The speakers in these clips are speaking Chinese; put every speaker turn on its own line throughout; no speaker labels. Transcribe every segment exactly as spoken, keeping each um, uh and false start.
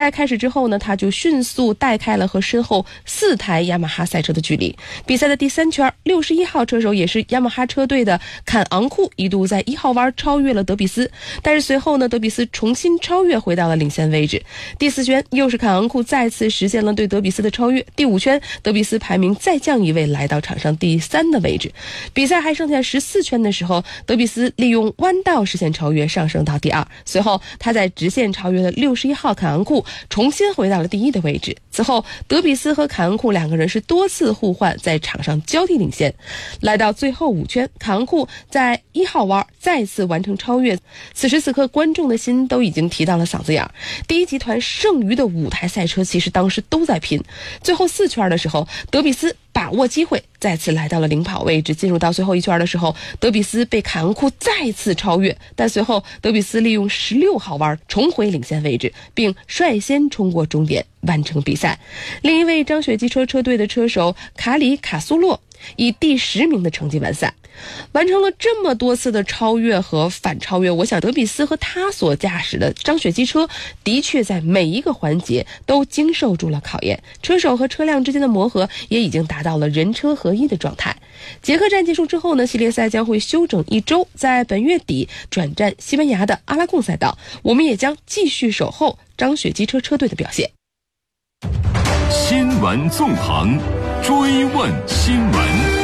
赛开始之后呢，他就迅速带开了和身后四台雅马哈赛车的距离。比赛的第三圈，六十一号车手也是雅马哈车队的坎昂库一度在一号弯超越了德比斯，但是随后呢，德比斯重新超越回到了领先位置。第四圈又是坎昂库再次实现了对德比斯的超越。第五圈，德比斯排名再降一位，来到场上第三的位置。比赛还剩下十四圈的时候，德比斯利用弯道实现超越，上升到第二。随后他在直线超越了六十一号坎昂库，重新回到了第一的位置。此后德比斯和坎昂库两个人是多次互换，在场上交替领先。来到最后五圈，坎昂库在一号弯再次完成超越。此时此刻观众的心都已经提到了嗓子眼。第一集团剩余的五台赛车其实当时都在拼。最后四圈的时候，德比斯把握机会再次来到了领跑位置。进入到最后一圈的时候，德比斯被坎昂库再次超越，但随后德比斯利用十六号弯重回领先位置，并率先冲过终点完成比赛。另一位张雪机车车队的车手卡里卡苏洛以第十名的成绩完赛。完成了这么多次的超越和反超越，我想德比斯和他所驾驶的张雪机车的确在每一个环节都经受住了考验，车手和车辆之间的磨合也已经达到了人车合一的状态。捷克站结束之后呢，系列赛将会休整一周，在本月底转战西班牙的阿拉贡赛道。我们也将继续守候张雪机车车队的表现。
新闻纵横，追问新闻。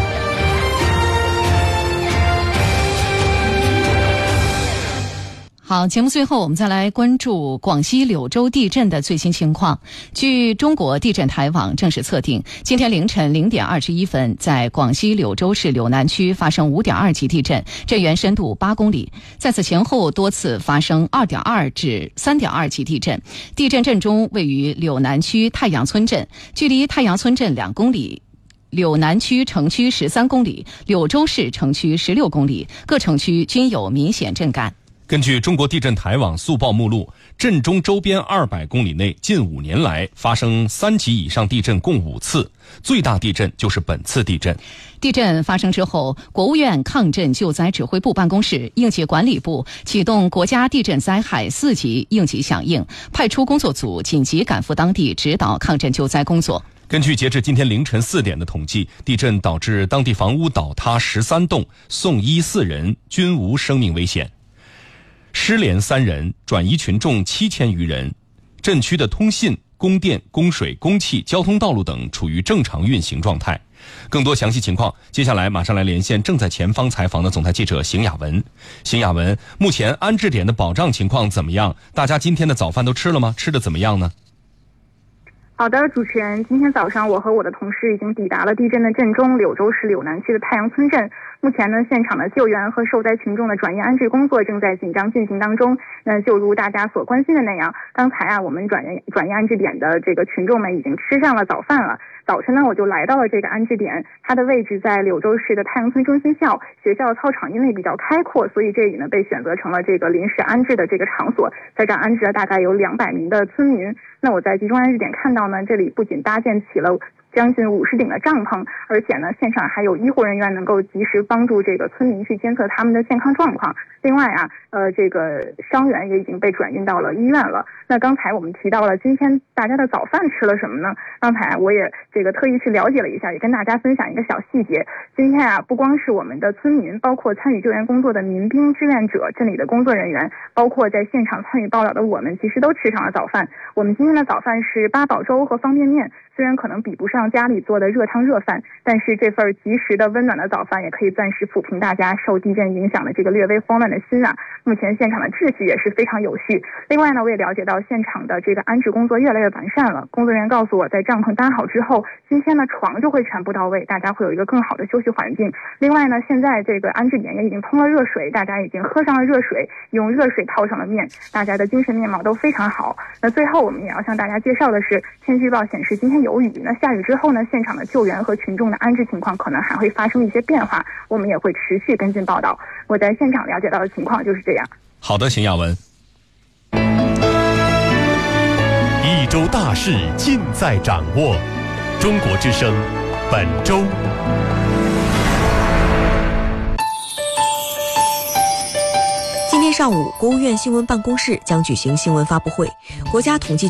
好，节目最后我们再来关注广西柳州地震的最新情况。据中国地震台网正式测定，今天凌晨零点二十一分，在广西柳州市柳南区发生五点二级地震，震源深度八公里。在此前后多次发生二点二至三点二级地震。地震震中位于柳南区太阳村镇，距离太阳村镇两公里。柳南区城区十三公里，柳州市城区十六公里，各城区均有明显震感。
根据中国地震台网速报目录，震中周边二百公里内近五年来发生三级以上地震共五次，最大地震就是本次地震。
地震发生之后，国务院抗震救灾指挥部办公室、应急管理部启动国家地震灾害四级应急响应，派出工作组紧急赶赴当地指导抗震救灾工作。
根据截至今天凌晨四点的统计，地震导致当地房屋倒塌十三栋，送医四人，均无生命危险。失联三人，转移群众七千余人。震区的通信、供电、供水、供气、交通道路等处于正常运行状态。更多详细情况，接下来马上来连线正在前方采访的总台记者邢雅文。邢雅文，目前安置点的保障情况怎么样？大家今天的早饭都吃了吗？吃的怎么样呢？
好的，主持人，今天早上我和我的同事已经抵达了地震的震中柳州市柳南区的太阳村镇。目前呢，现场的救援和受灾群众的转移安置工作正在紧张进行当中。那就如大家所关心的那样，刚才啊，我们转移转移安置点的这个群众们已经吃上了早饭了。早晨呢，我就来到了这个安置点，它的位置在柳州市的太阳村中心校，学校操场因为比较开阔，所以这里呢被选择成了这个临时安置的这个场所，在这儿安置了大概有两百名的村民。那我在集中安置点看到呢，这里不仅搭建起了将近五十顶的帐篷，而且呢，现场还有医护人员能够及时帮助这个村民去监测他们的健康状况。另外啊，呃，这个伤员也已经被转运到了医院了。那刚才我们提到了今天大家的早饭吃了什么呢？刚才我也这个特意去了解了一下，也跟大家分享一个小细节。今天啊，不光是我们的村民，包括参与救援工作的民兵、志愿者、镇里的工作人员，包括在现场参与报道的我们，其实都吃上了早饭。我们今天的早饭是八宝粥和方便面，虽然可能比不上家里做的热汤热饭，但是这份及时的温暖的早饭也可以暂时抚平大家受地震影响的这个略微慌乱的心啊。目前现场的秩序也是非常有序。另外呢，我也了解到现场的这个安置工作越来越完善了。工作人员告诉我，在帐篷搭好之后，今天呢床就会全部到位，大家会有一个更好的休息环境。另外呢，现在这个安置点也已经通了热水，大家已经喝上了热水，用热水泡上了面，大家的精神面貌都非常好。那最后我们也要向大家介绍的是，天气预报显示今天有雨，那下雨之后呢，现场的救援和群众的安置情况可能还会发生一些变化，我们也会持续跟进报道。我在现场了解到的情况就是这样。
好的，邢雅文。
一周大事尽在掌握，中国之声本周。
今天上午，国务院新闻办公室将举行新闻发布会，国家统计